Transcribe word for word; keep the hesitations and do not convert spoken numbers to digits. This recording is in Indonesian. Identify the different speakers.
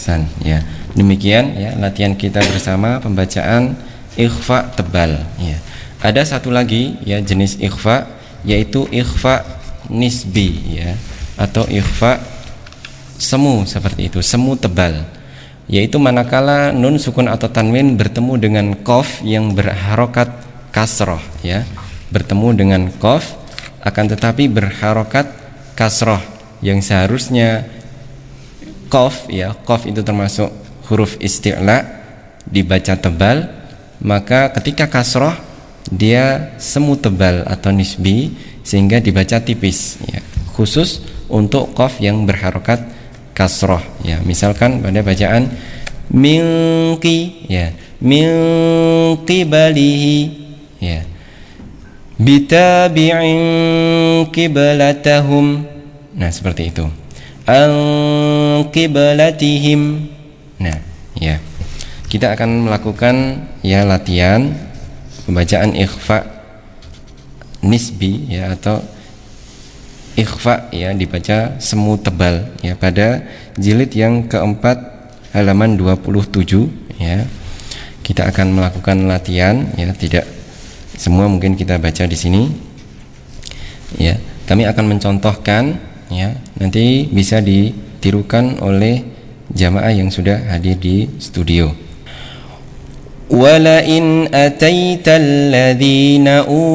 Speaker 1: Ahsan, ya. Demikian ya latihan kita bersama pembacaan ikhfa tebal, ya. Ada satu lagi ya jenis ikhfa, yaitu ikhfa nisbi, ya, atau ikhfa semu seperti itu, semu tebal, yaitu manakala nun sukun atau tanwin bertemu dengan qaf yang berharokat kasroh, ya, bertemu dengan qaf akan tetapi berharokat kasroh, yang seharusnya qaf, ya, qaf itu termasuk huruf isti'la, dibaca tebal, maka ketika kasroh dia semu tebal atau nisbi sehingga dibaca tipis, ya, khusus untuk qaf yang berharokat kasroh, ya. Misalkan pada bacaan minqi, ya, minqi balihi, ya, bitabi'in qiblatahum, nah seperti itu, an qiblatihim. Nah, ya, kita akan melakukan ya latihan pembacaan ikhfa nisbi, ya, atau ikhfa, ya, dibaca semu tebal, ya, pada jilid yang keempat halaman dua puluh tujuh, ya. Kita akan melakukan latihan, ya, tidak semua mungkin kita baca di sini, ya. Kami akan mencontohkan, ya, nanti bisa ditirukan oleh jamaah yang sudah hadir di studio. Wala in ataital ladzina